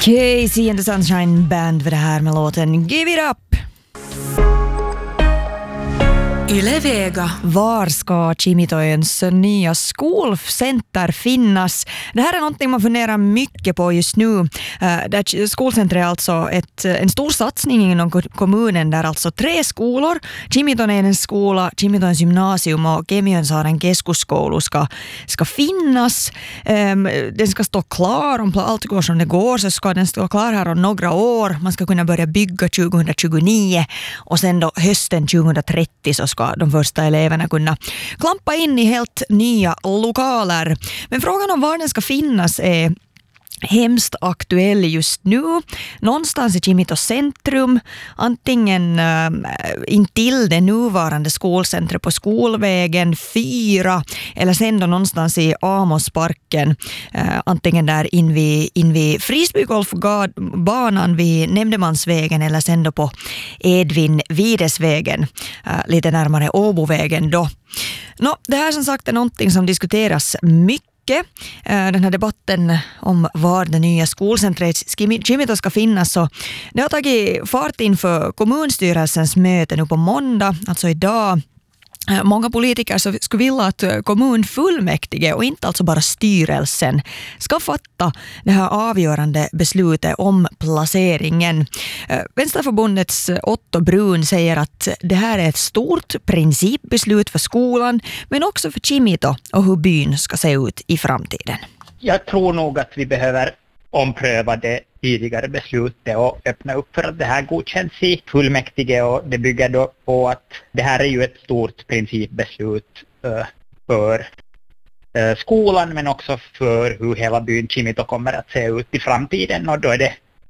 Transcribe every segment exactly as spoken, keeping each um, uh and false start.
Casey and the Sunshine Band för det här med låten Give It Up. Yle Vega. Var ska Kimitoöns nya skolcenter finnas? Det här är någonting man funderar mycket på just nu. Uh, där skolcenter är alltså ett, en stor satsning inom kommunen där alltså tre skolor, Kimitoöns skola, Kimitoöns gymnasium och Kemiönsaaren keskuskoulu ska, ska finnas. Um, den ska stå klar, om allt går som det går så ska den stå klar här om några år. Man ska kunna börja bygga tjugohundratjugonio och sen då hösten tjugohundratrettio så ska de första eleverna kunna klampa in i helt nya lokaler. Men frågan om var den ska finnas är hemskt aktuell just nu. Någonstans i Kimito centrum, antingen äh, intill det nuvarande skolcentret på Skolvägen fyra eller sen då någonstans i Amosparken, äh, antingen där in vid, in vid Frisbygolfbanan vid Nämndemansvägen eller sen då på Edvin Videsvägen, äh, lite närmare Åbovägen då. Nå, det här som sagt är någonting som diskuteras mycket. Den här debatten om var det nya skolcentret Kimito ska finnas, så det har tagit fart inför kommunstyrelsens möte nu på måndag, alltså idag. Många politiker så skulle vilja att kommunfullmäktige och inte alltså bara styrelsen ska fatta det här avgörande beslutet om placeringen. Vänsterförbundets Otto Brun säger att det här är ett stort principbeslut för skolan men också för Kimito och hur byn ska se ut i framtiden. Jag tror nog att vi behöver ompröva det tidigare beslutet och öppna upp för att det här godkänns i fullmäktige, och det bygger då på att det här är ju ett stort principbeslut uh, för uh, skolan men också för hur hela byn Kimito kommer att se ut i framtiden, och då är det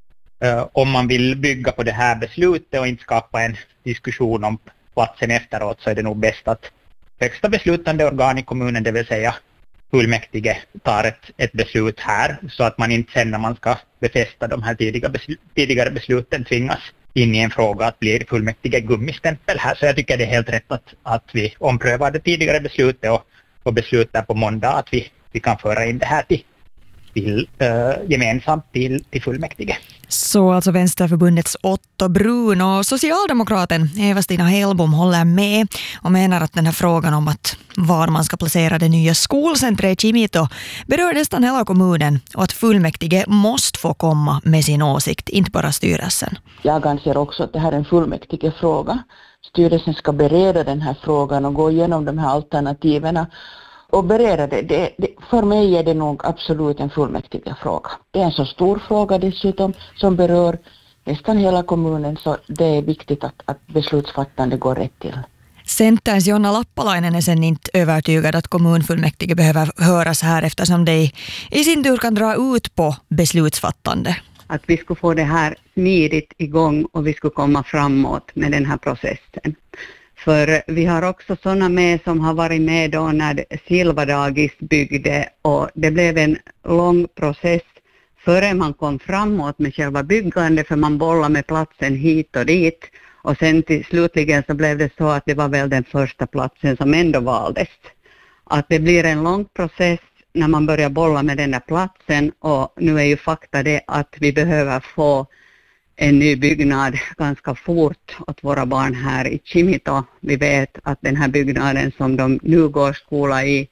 uh, om man vill bygga på det här beslutet och inte skapa en diskussion om platsen efteråt, så är det nog bäst att högsta beslutande organ i kommunen, det vill säga fullmäktige, tar ett, ett beslut här så att man inte sen när man ska befästa de här tidiga besl- tidigare besluten tvingas in i en fråga att blir fullmäktige gummistämpel här. Så jag tycker det är helt rätt att, att vi omprövar det tidigare beslutet och, och beslutar på måndag att vi, vi kan föra in det här till, till, uh, gemensamt till, till fullmäktige. Så alltså Vänsterförbundets Otto Brun och socialdemokraten Eva-Stina Hellbom håller med och menar att den här frågan om att var man ska placera det nya skolcentret i Kimito berör nästan hela kommunen och att fullmäktige måste få komma med sin åsikt, inte bara styrelsen. Jag anser också att det här är en fullmäktige fråga. Styrelsen ska bereda den här frågan och gå igenom de här alternativen och bereda det. Det, det. För mig är det nog absolut en fullmäktige fråga. Det är en så stor fråga dessutom som berör nästan hela kommunen, så det är viktigt att, att beslutsfattande går rätt till. Centerns Jonna Lappalainen är sen inte övertygad att kommunfullmäktige behöver höras här eftersom det i sin tur kan dra ut på beslutsfattande. Att vi skulle få det här smidigt igång och vi skulle komma framåt med den här processen. För vi har också sådana med som har varit med då när Silvadagis byggde, och det blev en lång process före man kom framåt med själva byggandet, för man bollade med platsen hit och dit. Och sen till slutligen så blev det så att det var väl den första platsen som ändå valdes. Att det blir en lång process när man börjar bolla med den där platsen, och nu är ju fakta det att vi behöver få en ny byggnad ganska fort åt våra barn här i Kimito. Vi vet att den här byggnaden som de nu går skola i,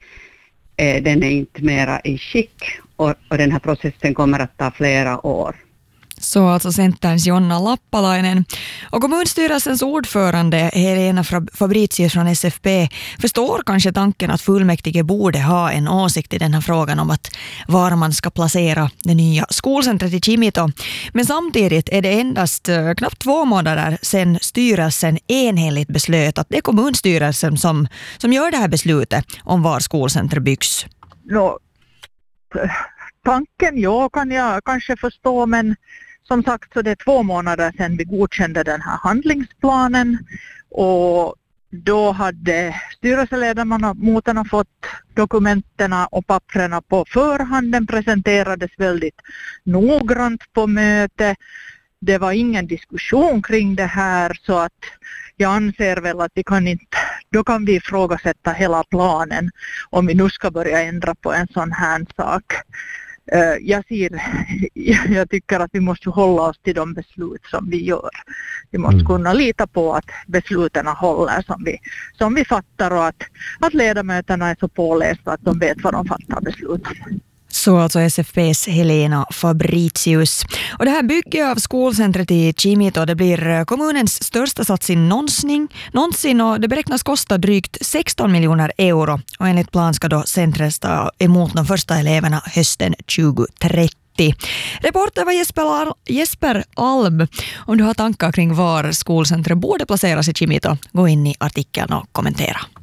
eh, den är inte mera i skick, och, och den här processen kommer att ta flera år. Så alltså Centerns Jonna Lappalainen. Och kommunstyrelsens ordförande Helena Fabricius från S F P förstår kanske tanken att fullmäktige borde ha en åsikt i den här frågan om att var man ska placera det nya skolcentret i Kimito. Men samtidigt är det endast uh, knappt två månader sedan styrelsen enhälligt beslöt att det är kommunstyrelsen som, som gör det här beslutet om var skolcentret byggs. No, tanken ja, kan jag kanske förstå, men som sagt så det är två månader sedan vi godkände den här handlingsplanen, och då hade styrelseledamoten fått dokumenten och papperna på förhand. Den presenterades väldigt noggrant på möte. Det var ingen diskussion kring det här, så att jag anser väl att vi kan inte, då kan vi ifrågasätta hela planen om vi nu ska börja ändra på en sån här sak. Jag, ser, jag tycker att vi måste hålla oss till de beslut som vi gör. Vi måste mm. kunna lita på att besluten håller som vi, som vi fattar och att, att ledamöterna är så pålästa att de vet vad de fattar beslut om. Så alltså S F P:s Helena Fabricius. Och det här bygget av skolcentret i Kimito, det blir kommunens största satsning någonsin, någonsin och det beräknas kosta drygt sexton miljoner euro. Och enligt plan ska då centret ta emot de första eleverna hösten tjugohundratrettio. Reporter var Jesper, Al- Jesper Alm. Om du har tankar kring var skolcentret borde placeras i Kimito, gå in i artikeln och kommentera.